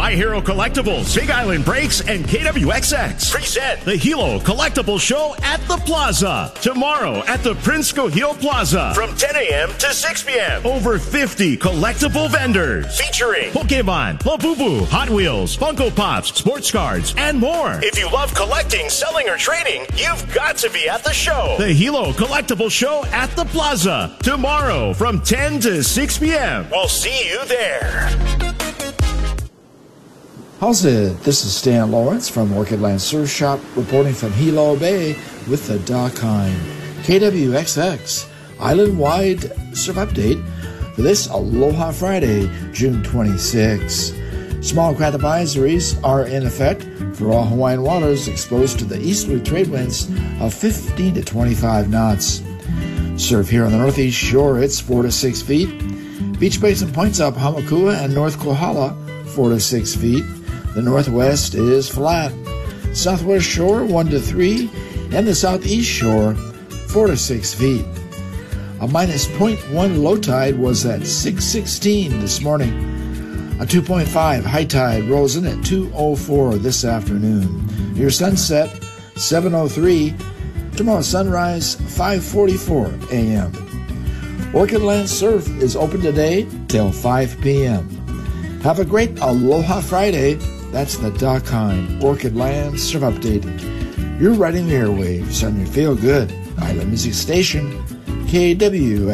My Hero Collectibles, Big Island Brakes, and KWXX present the Hilo Collectibles Show at the Plaza. Tomorrow at the Prince Cohil Plaza from 10 a.m. to 6 p.m. Over 50 collectible vendors featuring Pokemon, Labubu, Hot Wheels, Funko Pops, sports cards, and more. If you love collecting, selling, or trading, you've got to be at the show. The Hilo Collectibles Show at the Plaza. Tomorrow from 10 to 6 p.m. We'll see you there. How's it? This is Stan Lawrence from Orchid Land Surf Shop reporting from Hilo Bay with the Doc Hine. KWXX Island-wide surf update for this Aloha Friday, June 26. Small craft advisories are in effect for all Hawaiian waters exposed to the easterly trade winds of 15 to 25 knots. Surf here on the northeast shore, it's 4 to 6 feet. Beach basin points up Hamakua and North Kohala, 4 to 6 feet. The northwest is flat. Southwest shore, 1 to 3. And the southeast shore, 4 to 6 feet. A minus 0.1 low tide was at 6:16 this morning. A 2.5 high tide rolls in at 2:04 this afternoon. Your sunset, 7:03. Tomorrow's sunrise, 5:44 a.m. Orchid Land Surf is open today till 5 p.m. Have a great Aloha Friday. That's the Doc Hine Orchid Land Surf Update. You're riding the airwaves on your feel-good Island Music Station, KWXX.